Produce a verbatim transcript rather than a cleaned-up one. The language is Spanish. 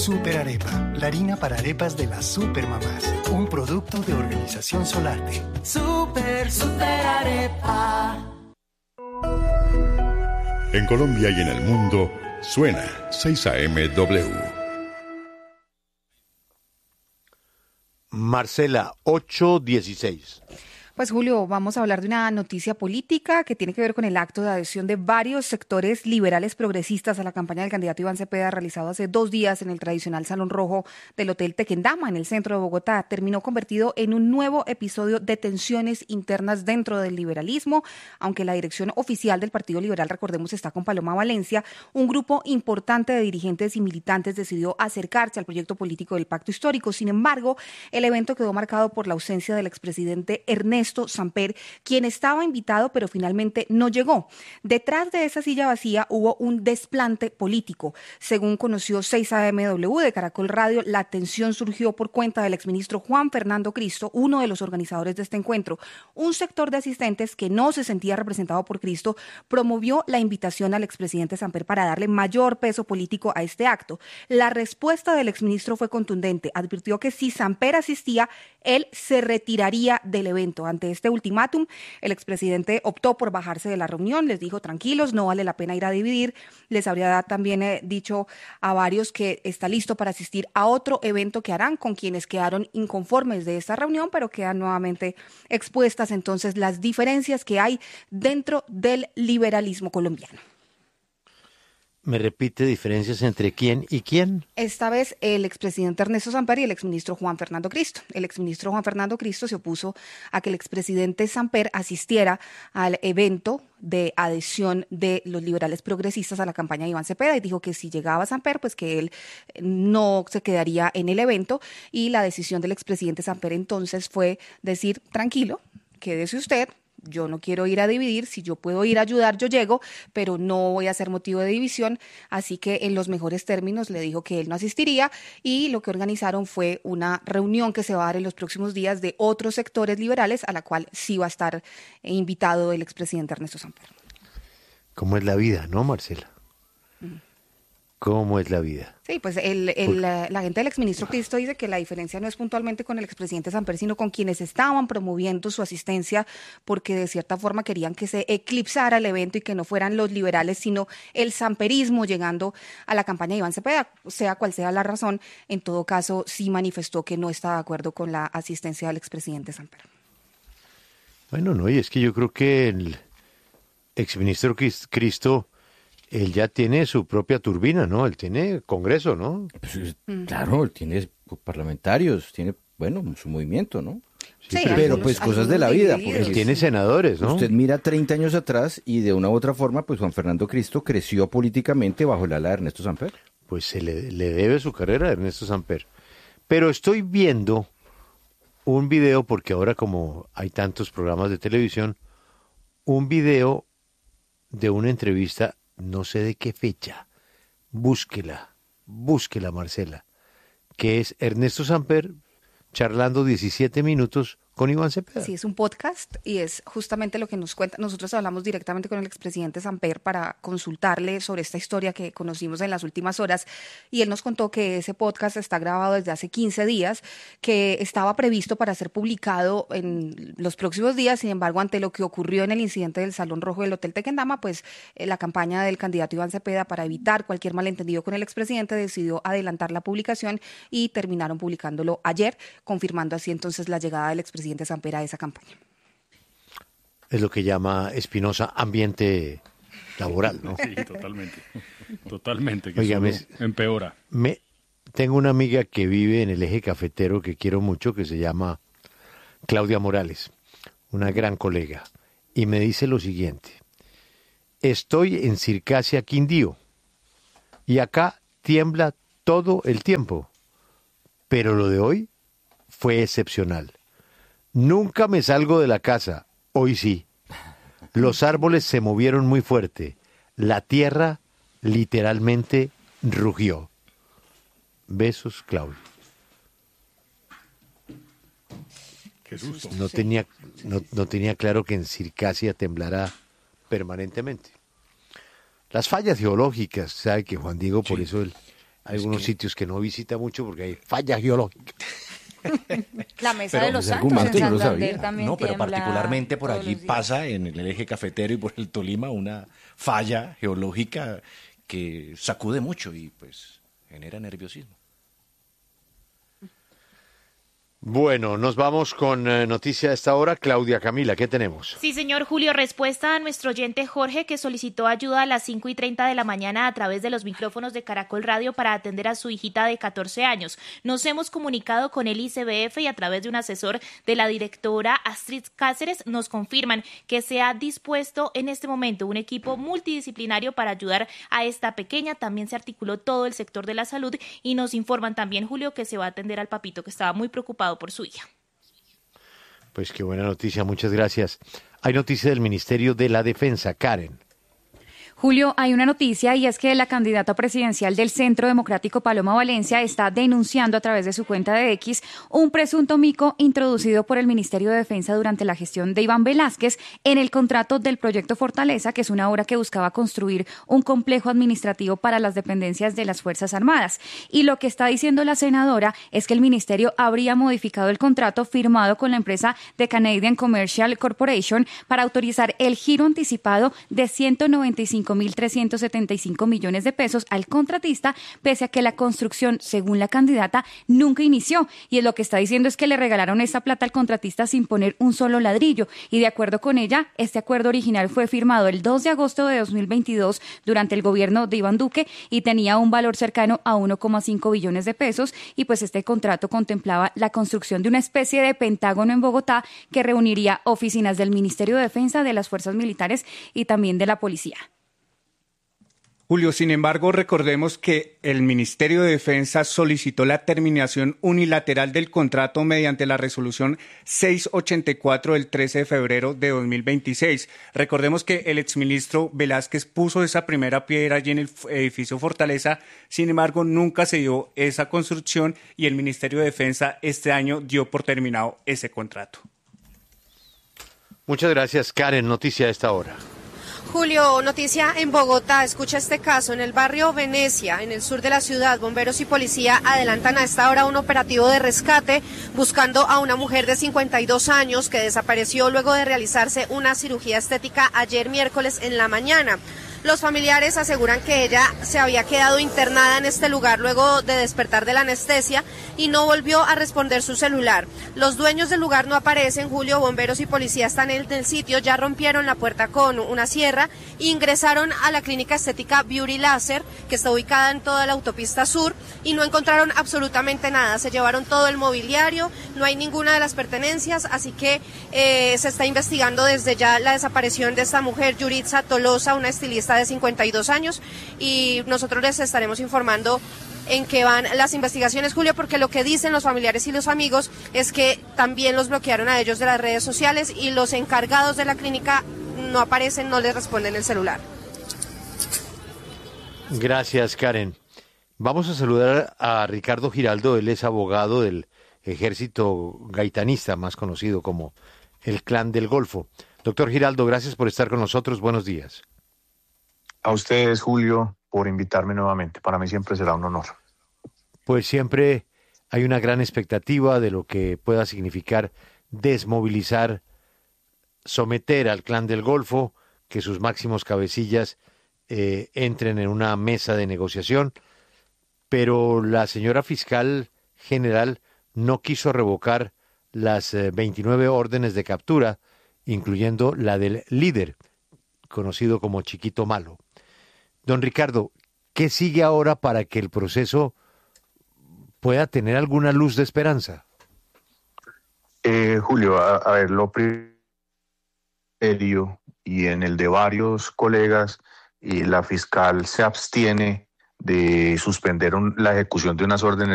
Super Arepa, la harina para arepas de las supermamás. Un producto de Organización Solarte. Super, super arepa. En Colombia y en el mundo, suena seis A M W. Marcela, ocho dieciséis. Pues Julio, vamos a hablar de una noticia política que tiene que ver con el acto de adhesión de varios sectores liberales progresistas a la campaña del candidato Iván Cepeda realizado hace dos días en el tradicional Salón Rojo del Hotel Tequendama en el centro de Bogotá. Terminó convertido en un nuevo episodio de tensiones internas dentro del liberalismo, aunque la dirección oficial del Partido Liberal, recordemos, está con Paloma Valencia. Un grupo importante de dirigentes y militantes decidió acercarse al proyecto político del Pacto Histórico. Sin embargo, el evento quedó marcado por la ausencia del expresidente Ernesto Samper, quien estaba invitado pero finalmente no llegó. Detrás de esa silla vacía hubo un desplante político. Según conoció seis A M W de Caracol Radio, la tensión surgió por cuenta del exministro Juan Fernando Cristo, uno de los organizadores de este encuentro. Un sector de asistentes que no se sentía representado por Cristo promovió la invitación al expresidente Samper para darle mayor peso político a este acto. La respuesta del exministro fue contundente. Advirtió que si Samper asistía, él se retiraría del evento. Ante este ultimátum, el expresidente optó por bajarse de la reunión, les dijo tranquilos, no vale la pena ir a dividir. Les habría también eh, dicho a varios que está listo para asistir a otro evento que harán con quienes quedaron inconformes de esta reunión, pero quedan nuevamente expuestas entonces las diferencias que hay dentro del liberalismo colombiano. ¿Me repite diferencias entre quién y quién? Esta vez el expresidente Ernesto Samper y el exministro Juan Fernando Cristo. El exministro Juan Fernando Cristo se opuso a que el expresidente Samper asistiera al evento de adhesión de los liberales progresistas a la campaña de Iván Cepeda y dijo que si llegaba Samper, pues que él no se quedaría en el evento, y la decisión del expresidente Samper entonces fue decir, tranquilo, quédese usted. Yo no quiero ir a dividir, si yo puedo ir a ayudar, yo llego, pero no voy a ser motivo de división. Así que en los mejores términos le dijo que él no asistiría, y lo que organizaron fue una reunión que se va a dar en los próximos días de otros sectores liberales, a la cual sí va a estar invitado el expresidente Ernesto Samper. ¿Cómo es la vida, no, Marcela? Mm. ¿Cómo es la vida? Sí, pues el, el, la, la gente del exministro Cristo dice que la diferencia no es puntualmente con el expresidente Samper, sino con quienes estaban promoviendo su asistencia, porque de cierta forma querían que se eclipsara el evento y que no fueran los liberales, sino el samperismo llegando a la campaña de Iván Cepeda. Sea cual sea la razón, en todo caso sí manifestó que no está de acuerdo con la asistencia del expresidente Samper. Bueno, no, y es que yo creo que el exministro Cristo, él ya tiene su propia turbina, ¿no? Él tiene Congreso, ¿no? Pues, claro, él tiene parlamentarios, tiene, bueno, su movimiento, ¿no? Sí, pero algunos, pues cosas de la vida. Porque él tiene senadores, ¿no? Usted mira treinta años atrás y de una u otra forma, pues Juan Fernando Cristo creció políticamente bajo el ala de Ernesto Samper. Pues se le, le debe su carrera a Ernesto Samper. Pero estoy viendo un video, porque ahora como hay tantos programas de televisión, un video de una entrevista, no sé de qué fecha, búsquela, búsquela, Marcela, que es Ernesto Samper charlando diecisiete minutos con Iván Cepeda. Sí, es un podcast y es justamente lo que nos cuenta. Nosotros hablamos directamente con el expresidente Samper para consultarle sobre esta historia que conocimos en las últimas horas, y él nos contó que ese podcast está grabado desde hace quince días, que estaba previsto para ser publicado en los próximos días. Sin embargo, ante lo que ocurrió en el incidente del Salón Rojo del Hotel Tequendama, pues eh, la campaña del candidato Iván Cepeda, para evitar cualquier malentendido con el expresidente, decidió adelantar la publicación y terminaron publicándolo ayer, confirmando así entonces la llegada del expresidente Samper a esa campaña. Es lo que llama Espinosa ambiente laboral, ¿no? Sí, totalmente. Totalmente, que Oiga, solo me, empeora. Me, tengo una amiga que vive en el eje cafetero que quiero mucho, que se llama Claudia Morales, una gran colega, y me dice lo siguiente: estoy en Circasia, Quindío, y acá tiembla todo el tiempo, pero lo de hoy fue excepcional. Nunca me salgo de la casa, hoy sí. Los árboles se movieron muy fuerte, la tierra literalmente rugió. Besos, Claudio. Qué susto. No tenía, no, no tenía claro que en Circasia temblará permanentemente. Las fallas geológicas, sabe que Juan Diego, por Sí. eso él, algunos que... sitios que no visita mucho porque hay falla geológica. La mesa pero de los ese Santos en argumento yo no lo Santander sabía. también No, pero tiembla particularmente por todos allí los días. pasa en el eje cafetero y por el Tolima una falla geológica que sacude mucho y pues genera nerviosismo. Bueno, nos vamos con eh, noticia a esta hora. Claudia Camila, ¿qué tenemos? Sí, señor Julio, respuesta a nuestro oyente Jorge, que solicitó ayuda a las cinco y treinta de la mañana a través de los micrófonos de Caracol Radio para atender a su hijita de catorce años. Nos hemos comunicado con el I C B F y a través de un asesor de la directora Astrid Cáceres nos confirman que se ha dispuesto en este momento un equipo multidisciplinario para ayudar a esta pequeña. También se articuló todo el sector de la salud y nos informan también, Julio, que se va a atender al papito que estaba muy preocupado por su hija. Pues qué buena noticia, muchas gracias. Hay noticia del Ministerio de la Defensa, Karen. Julio, hay una noticia y es que la candidata presidencial del Centro Democrático, Paloma Valencia, está denunciando a través de su cuenta de X un presunto mico introducido por el Ministerio de Defensa durante la gestión de Iván Velázquez en el contrato del proyecto Fortaleza, que es una obra que buscaba construir un complejo administrativo para las dependencias de las Fuerzas Armadas. Y lo que está diciendo la senadora es que el ministerio habría modificado el contrato firmado con la empresa de Canadian Commercial Corporation para autorizar el giro anticipado de ciento noventa y cinco mil trescientos setenta y cinco millones de pesos al contratista, pese a que la construcción, según la candidata, nunca inició. Y es lo que está diciendo es que le regalaron esta plata al contratista sin poner un solo ladrillo. Y de acuerdo con ella, este acuerdo original fue firmado el dos de agosto de dos mil veintidós durante el gobierno de Iván Duque y tenía un valor cercano a uno coma cinco billones de pesos. Y pues este contrato contemplaba la construcción de una especie de pentágono en Bogotá que reuniría oficinas del Ministerio de Defensa, de las Fuerzas Militares y también de la Policía. Julio, sin embargo, recordemos que el Ministerio de Defensa solicitó la terminación unilateral del contrato mediante la resolución seiscientos ochenta y cuatro del trece de febrero de dos mil veintiséis. Recordemos que el exministro Velázquez puso esa primera piedra allí en el edificio Fortaleza, sin embargo, nunca se dio esa construcción y el Ministerio de Defensa este año dio por terminado ese contrato. Muchas gracias, Karen. Noticia a esta hora. Julio, noticia en Bogotá. Escucha este caso. En el barrio Venecia, en el sur de la ciudad, bomberos y policía adelantan a esta hora un operativo de rescate buscando a una mujer de cincuenta y dos años que desapareció luego de realizarse una cirugía estética ayer miércoles en la mañana. Los familiares aseguran que ella se había quedado internada en este lugar luego de despertar de la anestesia y no volvió a responder su celular. Los dueños del lugar no aparecen, Julio. Bomberos y policía están en el sitio, ya rompieron la puerta con una sierra e ingresaron a la clínica estética Beauty Laser, que está ubicada en toda la autopista sur, y no encontraron absolutamente nada. Se llevaron todo el mobiliario, no hay ninguna de las pertenencias, así que eh, se está investigando desde ya la desaparición de esta mujer, Yuritza Tolosa, una estilista de cincuenta y dos años, y nosotros les estaremos informando en qué van las investigaciones, Julio, porque lo que dicen los familiares y los amigos es que también los bloquearon a ellos de las redes sociales y los encargados de la clínica no aparecen, no les responden el celular. Gracias, Karen. Vamos a saludar a Ricardo Giraldo. Él es abogado del ejército gaitanista, más conocido como el Clan del Golfo. Doctor Giraldo, gracias por estar con nosotros. Buenos días. A ustedes, Julio, por invitarme nuevamente. Para mí siempre será un honor. Pues siempre hay una gran expectativa de lo que pueda significar desmovilizar, someter al Clan del Golfo, que sus máximos cabecillas eh, entren en una mesa de negociación. Pero la señora fiscal general no quiso revocar las eh, veintinueve órdenes de captura, incluyendo la del líder, conocido como Chiquito Malo. Don Ricardo, ¿qué sigue ahora para que el proceso pueda tener alguna luz de esperanza? Eh, Julio, a, a ver, lo primero, y en el de varios colegas, y la fiscal se abstiene de suspender un, la ejecución de unas órdenes